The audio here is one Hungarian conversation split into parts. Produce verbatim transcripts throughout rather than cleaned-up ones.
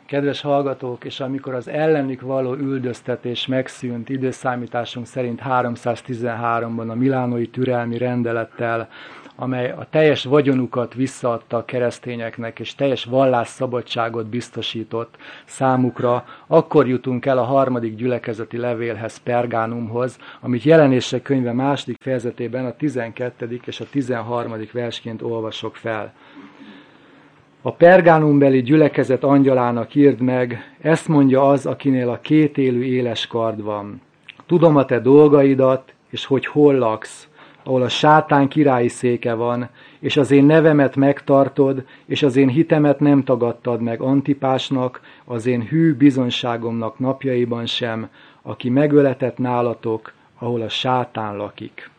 Kedves hallgatók, és amikor az ellenük való üldöztetés megszűnt, időszámításunk szerint háromszáztizenháromban a milánói türelmi rendelettel, amely a teljes vagyonukat visszaadta a keresztényeknek, és teljes vallásszabadságot biztosított számukra, akkor jutunk el a harmadik gyülekezeti levélhez, Pergánumhoz, amit Jelenések könyve második fejezetében a tizenkettedik és a tizenharmadik versként olvasok fel. A pergánumbeli gyülekezet angyalának írd meg, ezt mondja az, akinél a kétélű éles kard van. Tudom a te dolgaidat, és hogy hol laksz, ahol a sátán királyi széke van, és az én nevemet megtartod, és az én hitemet nem tagadtad meg Antipásnak, az én hű bizonságomnak napjaiban sem, aki megöletett nálatok, ahol a sátán lakik.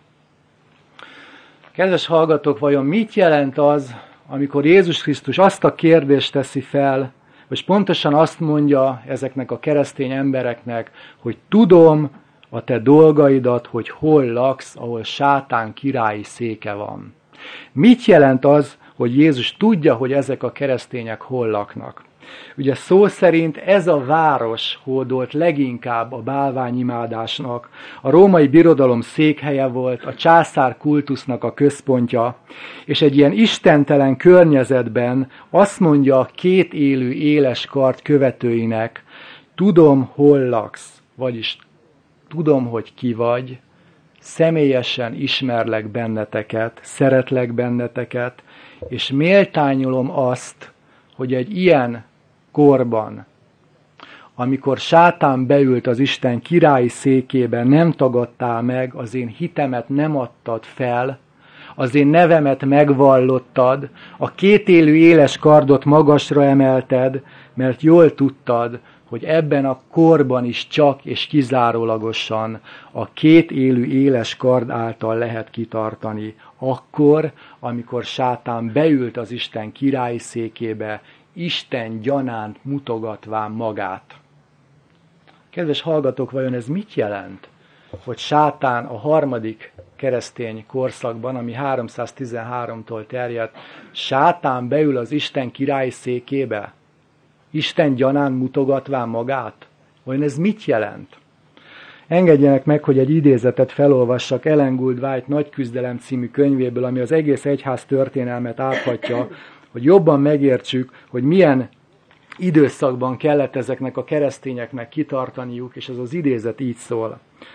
Kedves hallgatók, vajon mit jelent az, amikor Jézus Krisztus azt a kérdést teszi fel, vagy pontosan azt mondja ezeknek a keresztény embereknek, hogy tudom a te dolgaidat, hogy hol laksz, ahol sátán királyi széke van. Mit jelent az, hogy Jézus tudja, hogy ezek a keresztények hol laknak? Ugye szó szerint ez a város hódolt leginkább a bálványimádásnak, a római birodalom székhelye volt, a császár kultusznak a központja, és egy ilyen istentelen környezetben azt mondja a két élő éles kard követőinek, tudom, hol laksz, vagyis tudom, hogy ki vagy, személyesen ismerlek benneteket, szeretlek benneteket, és méltányolom azt, hogy egy ilyen korban, amikor sátán beült az Isten királyi székébe, nem tagadtál meg, az én hitemet nem adtad fel, az én nevemet megvallottad, a kétélű éles kardot magasra emelted, mert jól tudtad, hogy ebben a korban is csak és kizárólagosan a két élő éles kard által lehet kitartani, akkor, amikor sátán beült az Isten királyi székébe, Isten gyanánt mutogatván magát. Kedves hallgatók, vajon ez mit jelent? Hogy sátán a harmadik keresztény korszakban, ami háromszáztizenháromtól terjedt, sátán beül az Isten királyi székébe, Isten gyanán mutogatván magát? Vajon ez mit jelent? Engedjenek meg, hogy egy idézetet felolvassak Ellen Gould White Nagy küzdelem című könyvéből, ami az egész egyház történelmet áthatja, hogy jobban megértsük, hogy milyen időszakban kellett ezeknek a keresztényeknek kitartaniuk, és ez az idézet így szól.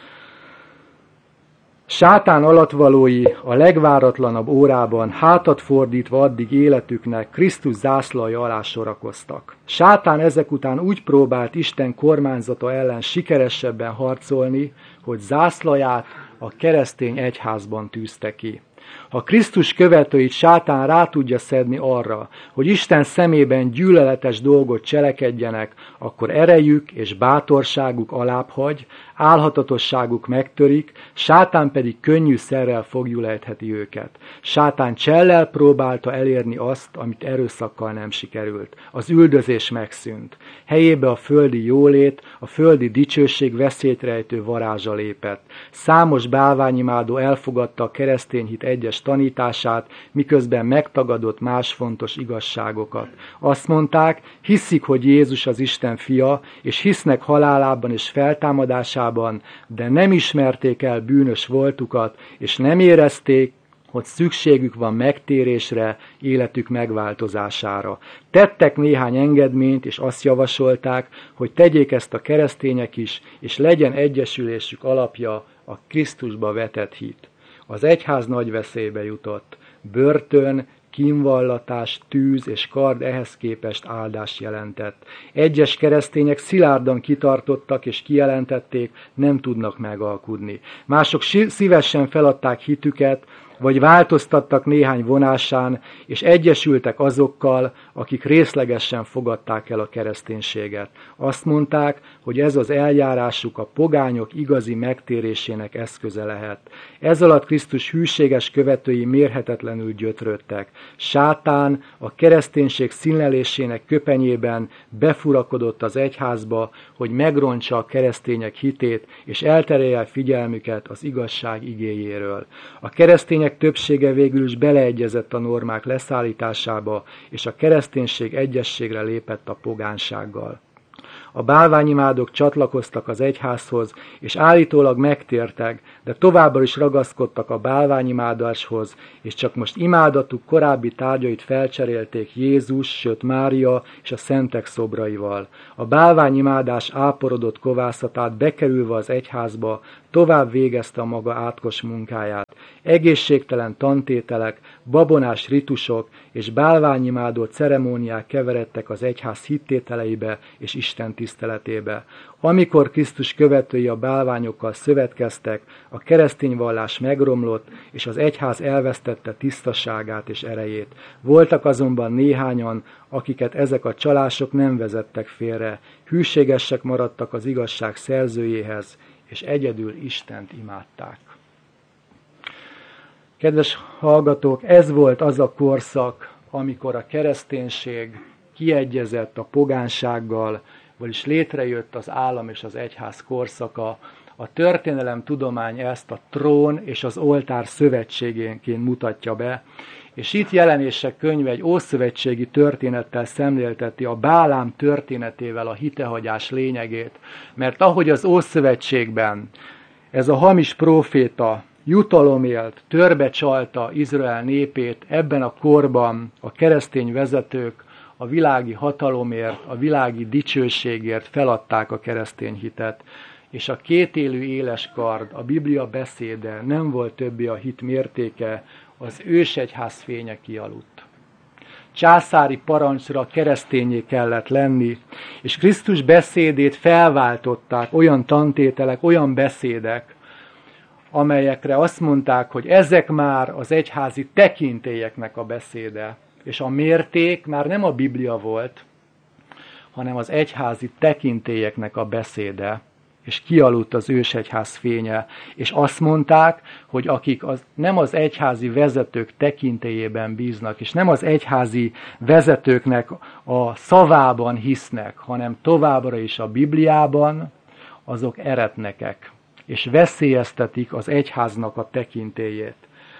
Sátán alattvalói a legváratlanabb órában hátat fordítva addig életüknek Krisztus zászlaja alá sorakoztak. Sátán ezek után úgy próbált Isten kormányzata ellen sikeresebben harcolni, hogy zászlaját a keresztény egyházban tűzte ki. Ha Krisztus követőit sátán rá tudja szedni arra, hogy Isten szemében gyűlöletes dolgot cselekedjenek, akkor erejük és bátorságuk alábbhagy, álhatatosságuk megtörik, sátán pedig könnyű szerrel fogjulejtheti őket. Sátán csellel próbálta elérni azt, amit erőszakkal nem sikerült. Az üldözés megszűnt. Helyébe a földi jólét, a földi dicsőség veszélyt rejtő varázsa lépett. Számos bálványimádó elfogadta a keresztény hit egyes tanítását, miközben megtagadott más fontos igazságokat. Azt mondták, hiszik, hogy Jézus az Isten fia, és hisznek halálában és feltámadásában, de nem ismerték el bűnös voltukat, és nem érezték, hogy szükségük van megtérésre, életük megváltozására. Tettek néhány engedményt, és azt javasolták, hogy tegyék ezt a keresztények is, és legyen egyesülésük alapja a Krisztusba vetett hit. Az egyház nagy veszélybe jutott. Börtön, kínvallatás, tűz és kard ehhez képest áldást jelentett. Egyes keresztények szilárdan kitartottak és kijelentették, nem tudnak megalkudni. Mások szívesen feladták hitüket, vagy változtattak néhány vonásán, és egyesültek azokkal, akik részlegesen fogadták el a kereszténységet. Azt mondták, hogy ez az eljárásuk a pogányok igazi megtérésének eszköze lehet. Ez alatt Krisztus hűséges követői mérhetetlenül gyötrődtek. Sátán a kereszténység színlelésének köpenyében befurakodott az egyházba, hogy megrontsa a keresztények hitét, és elterelje figyelmüket az igazság igéjéről. A keresztények többsége végül is beleegyezett a normák leszállításába, és a keresztény kereszténység egyességre lépett a pogánsággal. A bálványimádók csatlakoztak az egyházhoz, és állítólag megtértek, de továbbra is ragaszkodtak a bálványimádáshoz, és csak most imádatuk korábbi tárgyait felcserélték Jézus, sőt Mária és a szentek szobraival. A bálványimádás áporodott kovászatát bekerülve az egyházba tovább végezte a maga átkos munkáját. Egészségtelen tantételek, babonás ritusok és bálványimádó ceremóniák keveredtek az egyház hittételeibe és Isten tiszteletébe. Amikor Krisztus követői a bálványokkal szövetkeztek, a keresztény vallás megromlott, és az egyház elvesztette tisztaságát és erejét. Voltak azonban néhányan, akiket ezek a csalások nem vezettek félre, hűségesek maradtak az igazság szerzőjéhez, és egyedül Istent imádták. Kedves hallgatók, ez volt az a korszak, amikor a kereszténység kiegyezett a pogánsággal, vagyis létrejött az állam és az egyház korszaka. A történelemtudomány ezt a trón és az oltár szövetségénként mutatja be, és itt Jelenések könyve egy ószövetségi történettel szemlélteti a Bálám történetével a hitehagyás lényegét, mert ahogy az Ószövetségben ez a hamis próféta jutalomért, törbecsalta Izrael népét, ebben a korban a keresztény vezetők a világi hatalomért, a világi dicsőségért feladták a keresztény hitet, és a kétélű éles kard, a Biblia beszéde nem volt többé a hit mértéke, az ősegyház fénye kialudt. Császári parancsra keresztényé kellett lenni, és Krisztus beszédét felváltották olyan tantételek, olyan beszédek, amelyekre azt mondták, hogy ezek már az egyházi tekintélyeknek a beszéde, és a mérték már nem a Biblia volt, hanem az egyházi tekintélyeknek a beszéde, és kialudt az ősegyház fénye, és azt mondták, hogy akik az, nem az egyházi vezetők tekintélyében bíznak, és nem az egyházi vezetőknek a szavában hisznek, hanem továbbra is a Bibliában, azok eretnekek, és veszélyeztetik az egyháznak a tekintélyét.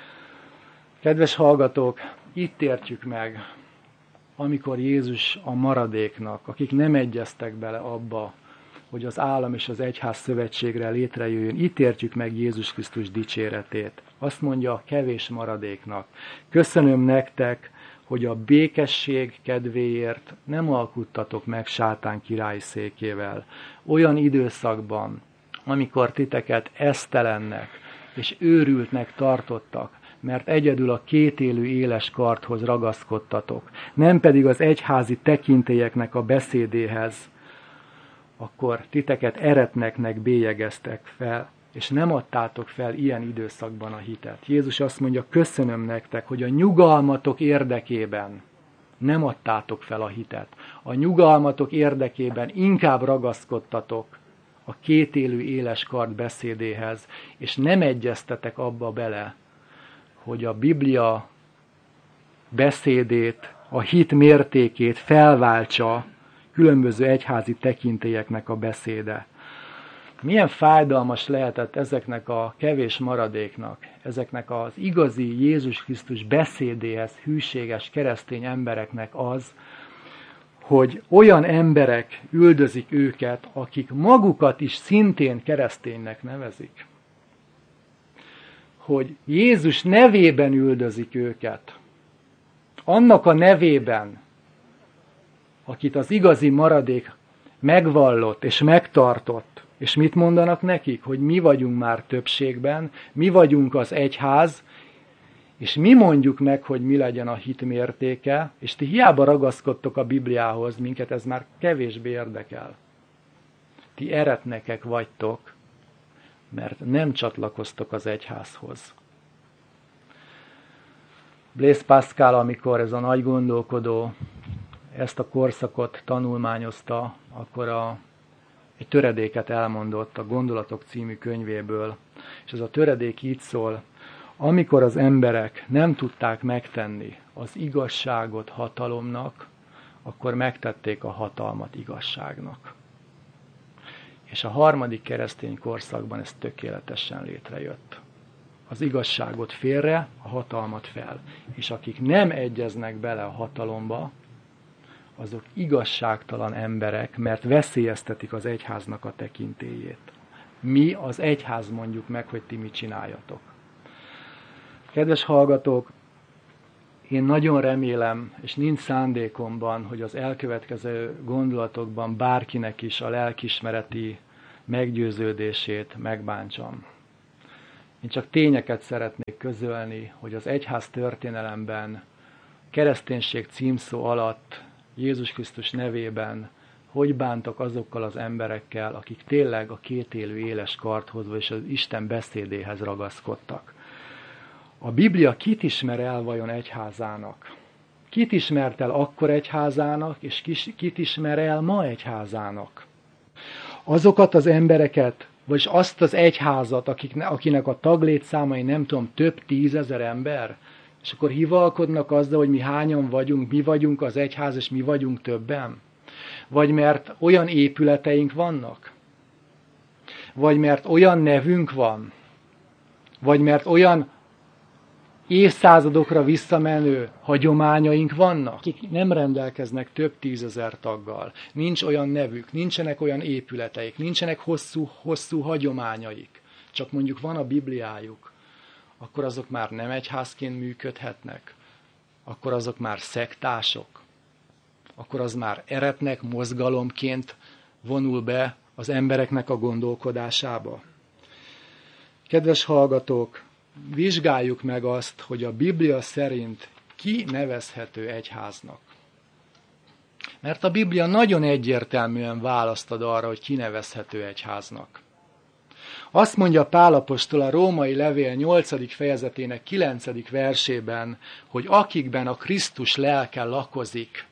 Kedves hallgatók, itt értjük meg, amikor Jézus a maradéknak, akik nem egyeztek bele abba, hogy az állam és az egyház szövetségre létrejöjjön, itt értjük meg Jézus Krisztus dicséretét. Azt mondja a kevés maradéknak: köszönöm nektek, hogy a békesség kedvéért nem alkuttatok meg sátán királyi székével. Olyan időszakban, amikor titeket esztelennek és őrültnek tartottak, mert egyedül a kétélű éles kardhoz ragaszkodtatok, nem pedig az egyházi tekintélyeknek a beszédéhez, akkor titeket eretneknek bélyegeztek fel, és nem adtátok fel ilyen időszakban a hitet. Jézus azt mondja, köszönöm nektek, hogy a nyugalmatok érdekében nem adtátok fel a hitet. A nyugalmatok érdekében inkább ragaszkodtatok a kétélű éles kard beszédéhez, és nem egyeztetek abba bele, hogy a Biblia beszédét, a hit mértékét felváltsa különböző egyházi tekintélyeknek a beszéde. Milyen fájdalmas lehetett ezeknek a kevés maradéknak, ezeknek az igazi Jézus Krisztus beszédéhez hűséges keresztény embereknek az, hogy olyan emberek üldözik őket, akik magukat is szintén kereszténynek nevezik. Hogy Jézus nevében üldözik őket. Annak a nevében, akit az igazi maradék megvallott és megtartott. És mit mondanak nekik? Hogy mi vagyunk már többségben, mi vagyunk az egyház, és mi mondjuk meg, hogy mi legyen a hit mértéke, és ti hiába ragaszkodtok a Bibliához, minket ez már kevésbé érdekel. Ti eretnekek vagytok, mert nem csatlakoztok az egyházhoz. Blaise Pascal, amikor ez a nagy gondolkodó ezt a korszakot tanulmányozta, akkor a, egy töredéket elmondott a Gondolatok című könyvéből, és ez a töredék így szól: amikor az emberek nem tudták megtenni az igazságot hatalomnak, akkor megtették a hatalmat igazságnak. És a harmadik keresztény korszakban ez tökéletesen létrejött. Az igazságot félre, a hatalmat fel. És akik nem egyeznek bele a hatalomba, azok igazságtalan emberek, mert veszélyeztetik az egyháznak a tekintélyét. Mi az egyház mondjuk meg, hogy ti mit csináljatok. Kedves hallgatók, én nagyon remélem, és nincs szándékomban, hogy az elkövetkező gondolatokban bárkinek is a lelkiismereti meggyőződését megbántsam. Én csak tényeket szeretnék közölni, hogy az egyház történelemben kereszténység címszó alatt Jézus Krisztus nevében hogy bántak azokkal az emberekkel, akik tényleg a kétélű éles kart hozva és az Isten beszédéhez ragaszkodtak. A Biblia kit ismer el vajon egyházának? Kit ismert el akkor egyházának, és kit ismer el ma egyházának? Azokat az embereket, vagy azt az egyházat, akik, akinek a taglétszámai nem tudom, több tízezer ember, és akkor hivalkodnak azzal, hogy mi hányan vagyunk, mi vagyunk az egyház, és mi vagyunk többen? Vagy mert olyan épületeink vannak? Vagy mert olyan nevünk van? Vagy mert olyan évszázadokra visszamenő hagyományaink vannak, akik nem rendelkeznek több tízezer taggal. Nincs olyan nevük, nincsenek olyan épületeik, nincsenek hosszú, hosszú hagyományaik, csak mondjuk van a Bibliájuk, akkor azok már nem egyházként működhetnek, akkor azok már szektások, akkor az már eretnek mozgalomként vonul be az embereknek a gondolkodásába. Kedves hallgatók, vizsgáljuk meg azt, hogy a Biblia szerint ki nevezhető egyháznak. Mert a Biblia nagyon egyértelműen választ ad arra, hogy ki nevezhető egyháznak. Azt mondja Pál apostol a római levél nyolcadik fejezetének kilencedik versében, hogy akikben a Krisztus lelke lakozik,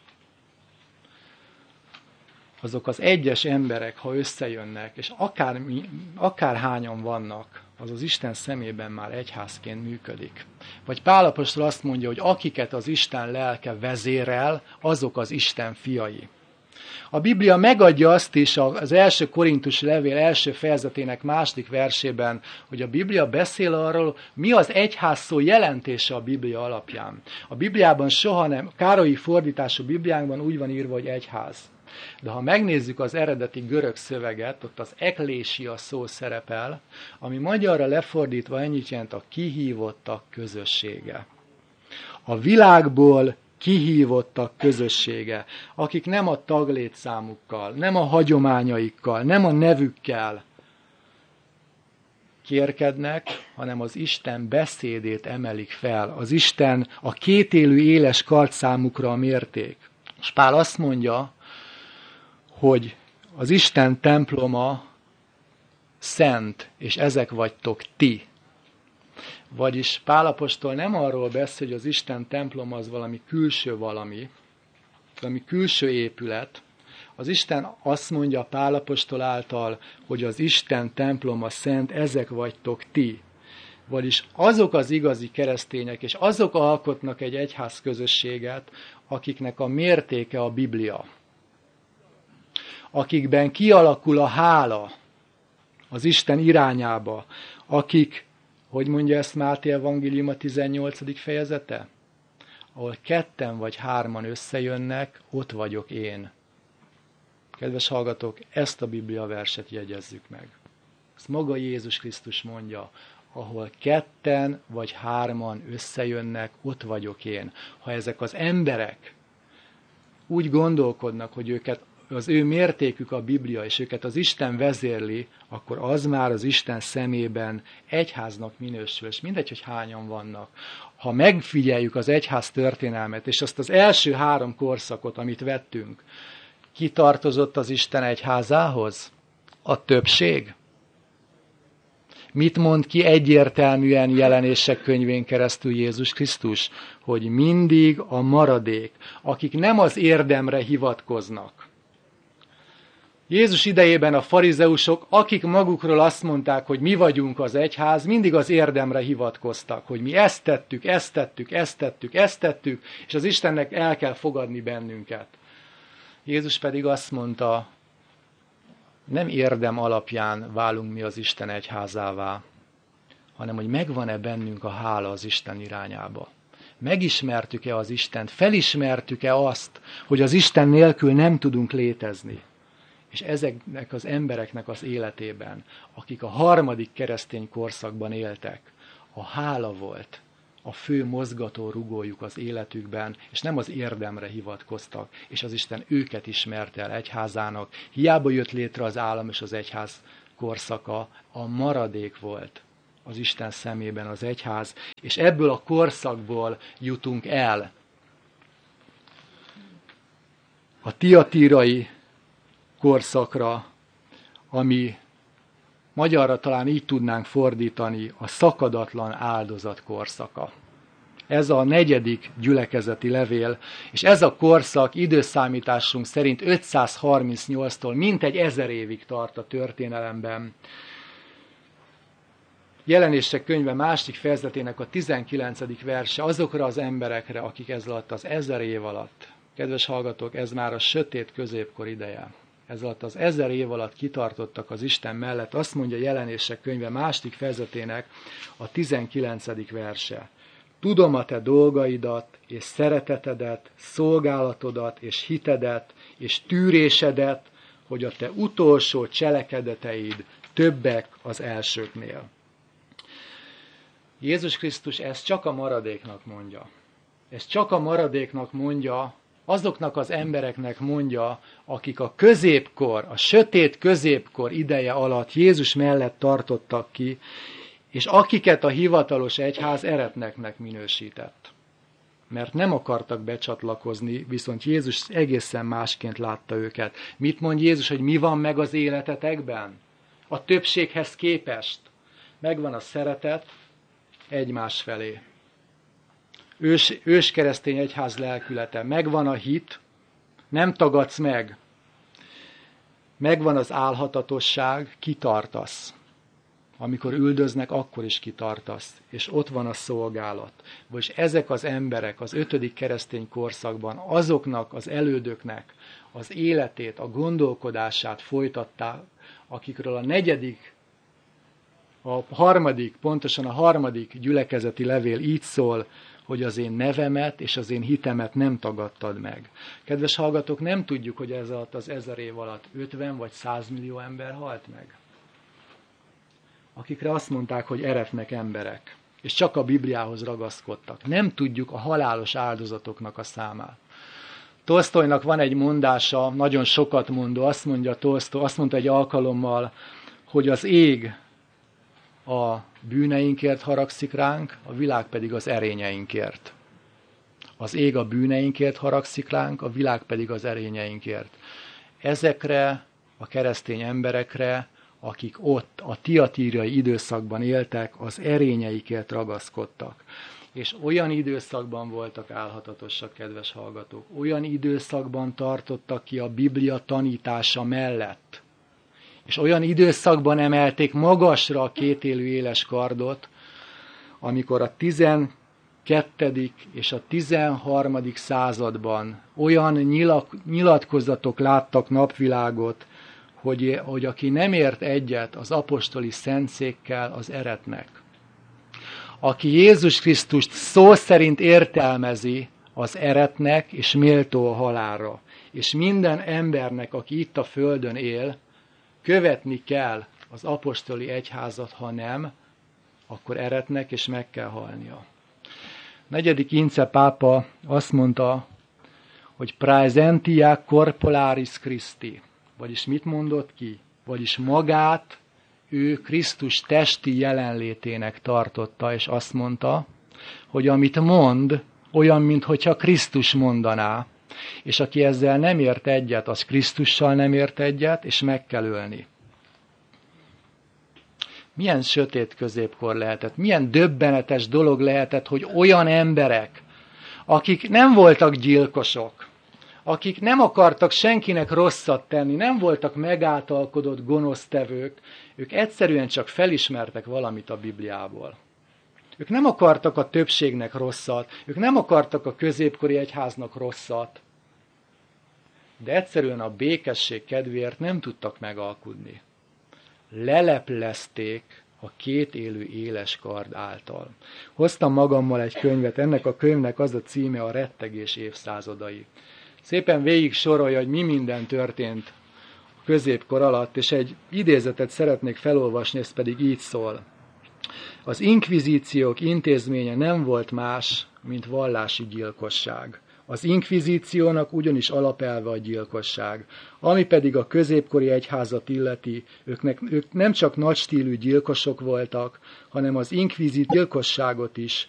azok az egyes emberek, ha összejönnek, és akár, akárhányan vannak, az az Isten szemében már egyházként működik. Vagy Pál apostol azt mondja, hogy akiket az Isten lelke vezérel, azok az Isten fiai. A Biblia megadja azt is az első Korintusi levél első fejezetének második versében, hogy a Biblia beszél arról, mi az egyház szó jelentése a Biblia alapján. A Bibliában soha nem, Károlyi fordítású Bibliánkban úgy van írva, hogy egyház. De ha megnézzük az eredeti görög szöveget, ott az eklésia szó szerepel, ami magyarra lefordítva ennyit jelent a kihívottak közössége. A világból kihívottak közössége, akik nem a taglétszámukkal, nem a hagyományaikkal, nem a nevükkel kérkednek, hanem az Isten beszédét emelik fel. Az Isten a kétélű éles kard számukra a mérték. És Pál azt mondja, hogy az Isten temploma szent, és ezek vagytok ti. Vagyis Pál apostol nem arról beszél, hogy az Isten temploma az valami külső valami, valami külső épület. Az Isten azt mondja Pál apostol által, hogy az Isten temploma szent, ezek vagytok ti. Vagyis azok az igazi keresztények, és azok alkotnak egy egyház közösséget, akiknek a mértéke a Biblia. Akikben kialakul a hála az Isten irányába, akik, hogy mondja ezt Máté evangélium a tizennyolcadik fejezete? Ahol ketten vagy hárman összejönnek, ott vagyok én. Kedves hallgatók, ezt a Biblia verset jegyezzük meg. Ezt maga Jézus Krisztus mondja, ahol ketten vagy hárman összejönnek, ott vagyok én. Ha ezek az emberek úgy gondolkodnak, hogy őket az ő mértékük a Biblia, és őket az Isten vezérli, akkor az már az Isten szemében egyháznak minősül, és mindegy, hogy hányan vannak. Ha megfigyeljük az egyház történelmet, és azt az első három korszakot, amit vettünk, ki tartozott az Isten egyházához? A többség? Mit mond ki egyértelműen Jelenések könyvén keresztül Jézus Krisztus? Hogy mindig a maradék, akik nem az érdemre hivatkoznak. Jézus idejében a farizeusok, akik magukról azt mondták, hogy mi vagyunk az egyház, mindig az érdemre hivatkoztak, hogy mi ezt tettük, ezt tettük, ezt tettük, ezt tettük, és az Istennek el kell fogadni bennünket. Jézus pedig azt mondta, nem érdem alapján válunk mi az Isten egyházává, hanem hogy megvan-e bennünk a hála az Isten irányába. Megismertük-e az Istent? Felismertük-e azt, hogy az Isten nélkül nem tudunk létezni? És ezeknek az embereknek az életében, akik a harmadik keresztény korszakban éltek, a hála volt a fő mozgató rugójuk az életükben, és nem az érdemre hivatkoztak, és az Isten őket ismerte el egyházának. Hiába jött létre az állam és az egyház korszaka, a maradék volt az Isten szemében az egyház, és ebből a korszakból jutunk el a tiatírai korszakra, ami magyarra talán így tudnánk fordítani, a szakadatlan áldozat korszaka. Ez a negyedik gyülekezeti levél, és ez a korszak időszámításunk szerint ötszázharmincnyolctól mintegy ezer évig tart a történelemben. Jelenések könyve második fejezetének a tizenkilencedik verse azokra az emberekre, akik ez alatt az ezer év alatt, kedves hallgatók, ez már a sötét középkor ideje, ez alatt az ezer év alatt kitartottak az Isten mellett, azt mondja Jelenések könyve második fejezetének a tizenkilencedik verse. Tudom a te dolgaidat, és szeretetedet, szolgálatodat, és hitedet, és tűrésedet, hogy a te utolsó cselekedeteid többek az elsőknél. Jézus Krisztus ezt csak a maradéknak mondja. Ezt csak a maradéknak mondja, azoknak az embereknek mondja, akik a középkor, a sötét középkor ideje alatt Jézus mellett tartottak ki, és akiket a hivatalos egyház eretneknek minősített. Mert nem akartak becsatlakozni, viszont Jézus egészen másként látta őket. Mit mond Jézus, hogy mi van meg az életetekben? A többséghez képest megvan a szeretet egymás felé. Ős, őskeresztény egyház lelkülete, megvan a hit, nem tagadsz meg, megvan az álhatatosság, kitartasz. Amikor üldöznek, akkor is kitartasz, és ott van a szolgálat. Vagyis ezek az emberek az ötödik keresztény korszakban azoknak az elődöknek az életét, a gondolkodását folytatták, akikről a negyedik, a harmadik, pontosan a harmadik gyülekezeti levél így szól, hogy az én nevemet és az én hitemet nem tagadtad meg. Kedves hallgatók, nem tudjuk, hogy ez alatt az ezer év alatt ötven vagy száz millió ember halt meg. Akikre azt mondták, hogy eretnek emberek, és csak a Bibliához ragaszkodtak. Nem tudjuk a halálos áldozatoknak a számát. Tolsztojnak van egy mondása, nagyon sokat mondó, azt mondja Tolsztoj, azt mondta egy alkalommal, hogy az ég a bűneinkért haragszik ránk, a világ pedig az erényeinkért. Az ég a bűneinkért haragszik ránk, a világ pedig az erényeinkért. Ezekre a keresztény emberekre, akik ott a tiatírai időszakban éltek, az erényeikért ragaszkodtak. És olyan időszakban voltak álhatatosak, kedves hallgatók, olyan időszakban tartottak ki a Biblia tanítása mellett, és olyan időszakban emelték magasra a kétélű éles kardot, amikor a tizenkettedik és a tizenharmadik században olyan nyilak, nyilatkozatok láttak napvilágot, hogy, hogy aki nem ért egyet az apostoli szentszékkel, az eretnek. Aki Jézus Krisztust szó szerint értelmezi, az eretnek és méltó a halálra. És minden embernek, aki itt a földön él, követni kell az apostoli egyházat, ha nem, akkor eretnek és meg kell halnia. Negyedik Ince pápa azt mondta, hogy praesentia corporalis Christi. Vagyis mit mondott ki? Vagyis magát ő Krisztus testi jelenlétének tartotta, és azt mondta, hogy amit mond, olyan, minthogyha Krisztus mondaná. És aki ezzel nem ért egyet, az Krisztussal nem ért egyet, és meg kell ölni. Milyen sötét középkor lehetett, milyen döbbenetes dolog lehetett, hogy olyan emberek, akik nem voltak gyilkosok, akik nem akartak senkinek rosszat tenni, nem voltak megáltalkodott gonosztevők, ők egyszerűen csak felismertek valamit a Bibliából. Ők nem akartak a többségnek rosszat, ők nem akartak a középkori egyháznak rosszat, de egyszerűen a békesség kedvéért nem tudtak megalkudni. Leleplezték a két élő éles kard által. Hoztam magammal egy könyvet, ennek a könyvnek az a címe a Rettegés évszázadai. Szépen végig sorolja, hogy mi minden történt a középkor alatt, és egy idézetet szeretnék felolvasni, ez pedig így szól. Az inkvizíciók intézménye nem volt más, mint vallási gyilkosság. Az inkvizíciónak ugyanis alapelve a gyilkosság. Ami pedig a középkori egyházat illeti, őknek, ők nem csak nagy stílű gyilkosok voltak, hanem az inkvizit gyilkosságot is